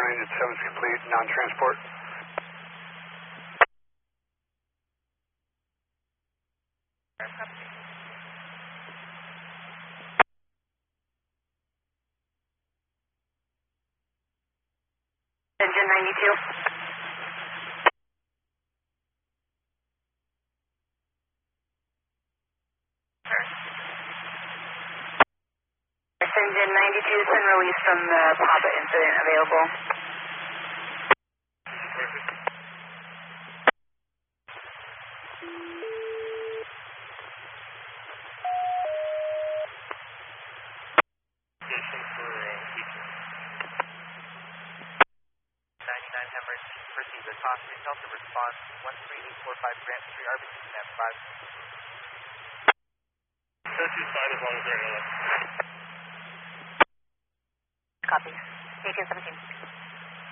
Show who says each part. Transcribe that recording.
Speaker 1: running at 7's complete, non-transport.
Speaker 2: Engine 92. Engine 92 has been released from the Papa incident available.
Speaker 3: Proceed with Osprey Delta response 13845 Grant Street, RBC Command 5.
Speaker 4: Proceed fine as long as they're in.
Speaker 2: Copy. 1817.